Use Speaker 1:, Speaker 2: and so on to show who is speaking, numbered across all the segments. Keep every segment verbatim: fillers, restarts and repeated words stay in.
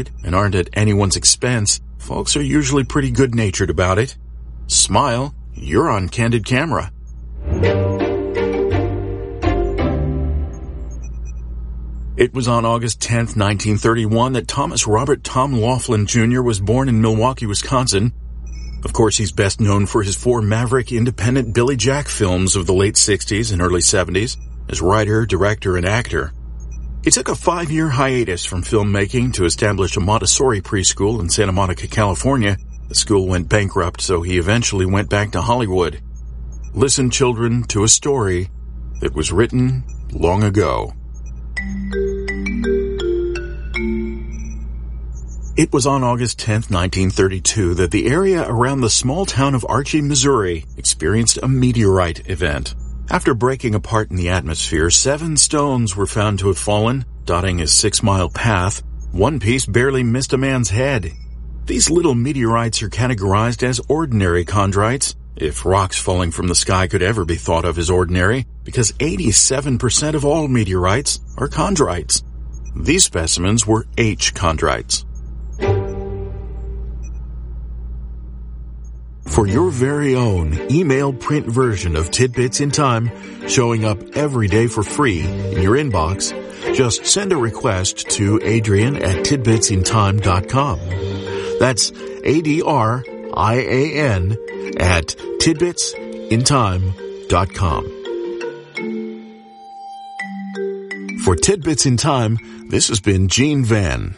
Speaker 1: and aren't at anyone's expense, folks are usually pretty good-natured about it. Smile, you're on Candid Camera. It was on August tenth, nineteen thirty-one, that Thomas Robert Tom Laughlin Junior was born in Milwaukee, Wisconsin. Of course, he's best known for his four maverick independent Billy Jack films of the late sixties and early seventies as writer, director, and actor. He took a five-year hiatus from filmmaking to establish a Montessori preschool in Santa Monica, California. The school went bankrupt, so he eventually went back to Hollywood. Listen, children, to a story that was written long ago. It was on August tenth, nineteen thirty-two, that the area around the small town of Archie, Missouri, experienced a meteorite event. After breaking apart in the atmosphere, seven stones were found to have fallen, dotting a six-mile path. One piece barely missed a man's head. These little meteorites are categorized as ordinary chondrites, if rocks falling from the sky could ever be thought of as ordinary, because eighty-seven percent of all meteorites are chondrites. These specimens were H chondrites. For your very own email print version of Tidbits in Time, showing up every day for free in your inbox, just send a request to Adrian at tidbits in time dot com. That's A D R I A N at tidbits in time dot com. For Tidbits in Time, this has been Gene Van.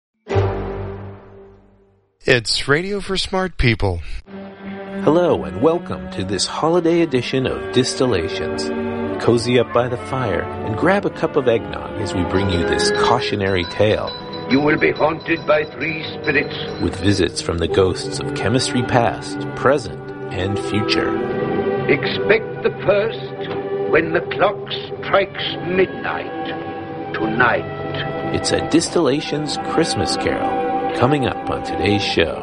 Speaker 2: It's Radio for Smart People.
Speaker 3: Hello and welcome to this holiday edition of Distillations. Cozy up by the fire and grab a cup of eggnog as we bring you this cautionary tale.
Speaker 4: You will be haunted by three spirits,
Speaker 3: with visits from the ghosts of chemistry past, present, and future.
Speaker 4: Expect the first when the clock strikes midnight tonight.
Speaker 3: It's a Distillations Christmas Carol coming up on today's show.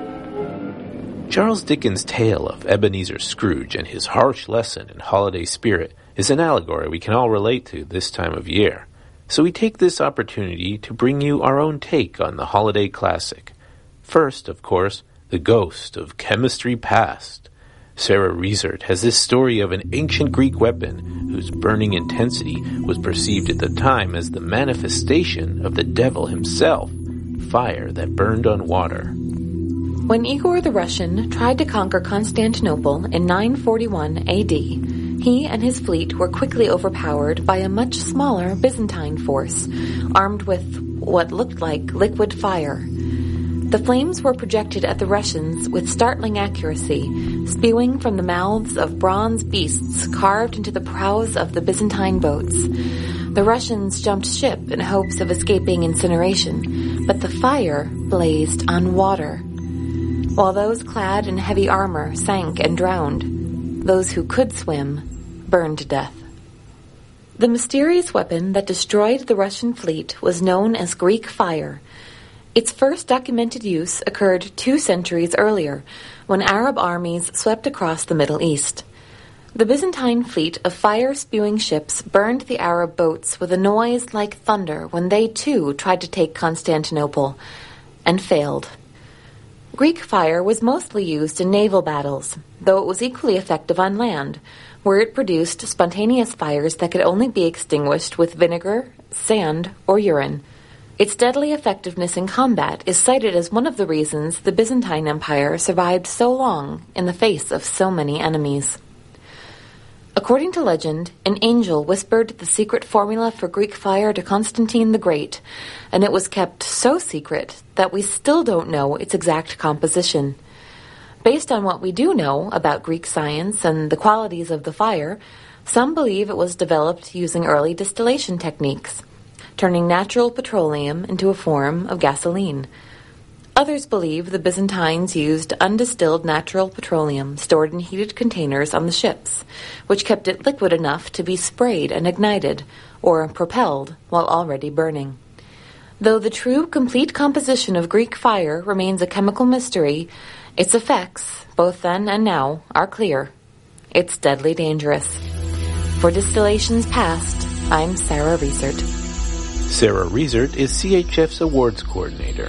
Speaker 3: Charles Dickens' tale of Ebenezer Scrooge and his harsh lesson in holiday spirit is an allegory we can all relate to this time of year. So we take this opportunity to bring you our own take on the holiday classic. First, of course, the ghost of chemistry past. Sarah Riesert has this story of an ancient Greek weapon whose burning intensity was perceived at the time as the manifestation of the devil himself, fire that burned on water.
Speaker 5: When Igor the Russian tried to conquer Constantinople in nine forty-one A D, he and his fleet were quickly overpowered by a much smaller Byzantine force, armed with what looked like liquid fire. The flames were projected at the Russians with startling accuracy, spewing from the mouths of bronze beasts carved into the prows of the Byzantine boats. The Russians jumped ship in hopes of escaping incineration, but the fire blazed on water. While those clad in heavy armor sank and drowned, those who could swim burned to death. The mysterious weapon that destroyed the Russian fleet was known as Greek fire. Its first documented use occurred two centuries earlier, when Arab armies swept across the Middle East. The Byzantine fleet of fire-spewing ships burned the Arab boats with a noise like thunder when they too tried to take Constantinople, and failed. Greek fire was mostly used in naval battles, though it was equally effective on land, where it produced spontaneous fires that could only be extinguished with vinegar, sand, or urine. Its deadly effectiveness in combat is cited as one of the reasons the Byzantine Empire survived so long in the face of so many enemies. According to legend, an angel whispered the secret formula for Greek fire to Constantine the Great, and it was kept so secret that we still don't know its exact composition. Based on what we do know about Greek science and the qualities of the fire, some believe it was developed using early distillation techniques, turning natural petroleum into a form of gasoline. Others believe the Byzantines used undistilled natural petroleum stored in heated containers on the ships, which kept it liquid enough to be sprayed and ignited, or propelled, while already burning. Though the true, complete composition of Greek fire remains a chemical mystery, its effects, both then and now, are clear. It's deadly dangerous. For Distillations Past, I'm Sarah Riesert.
Speaker 3: Sarah Riesert is C H F's awards coordinator.